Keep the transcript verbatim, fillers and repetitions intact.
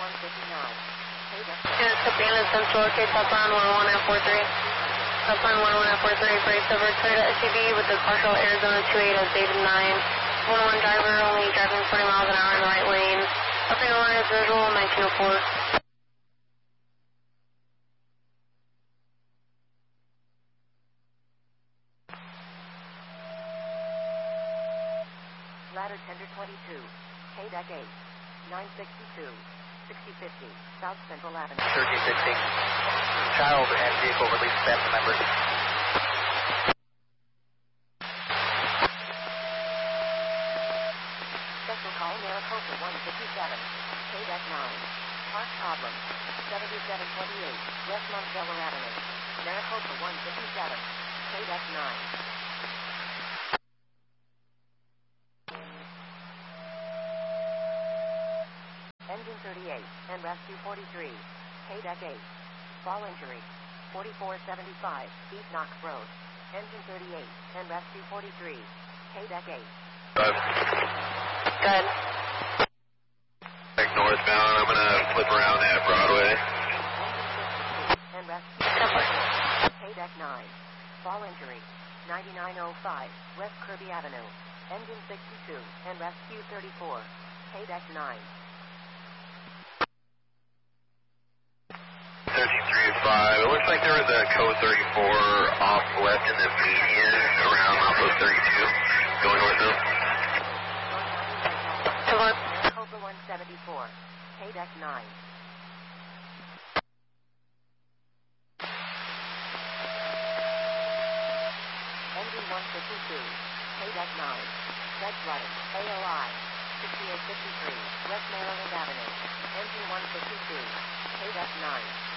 one fifty-nine. Yeah, Cabana Central, okay, top line one one F forty-three. Top line one one F forty-three, brace over Toyota S U V with the partial Arizona two eight as David nine. one one driver only driving forty miles an hour in the right lane. Upping line as visual, nineteen oh four. Ladder tender twenty-two, K D E C eight, nine sixty-two, sixty fifty, South Central Avenue. thirteen sixteen, child and vehicle release family members. Special call Maricopa one fifty-seven, K D E C nine. Park problem, seventy-seven twenty-eight, West Montgomery Avenue. Maricopa one fifty-seven, K D E C nine. Engine thirty-eight and rescue forty-three, K D E C eight. Fall injury, forty-four seventy-five, East Knox Road. Engine thirty-eight and rescue forty-three, K D E C eight. Good. Good. Back northbound, I'm going to flip around at Broadway. Engine fifty-two and rescue K D E C nine. Fall injury, ninety-nine oh five, West Kirby Avenue. Engine sixty-two and rescue thirty-four, K D E C nine. thirteen three five, it looks like there was a code thirty-four off left in the median around off of thirty-two, going north now. Cobra one seventy-four, K D E C nine. Engine one fifty-two, K D E C nine. Red flooding, A O I, sixty-eight fifty-three, West Maryland Avenue. Engine one fifty-two, K D E C nine.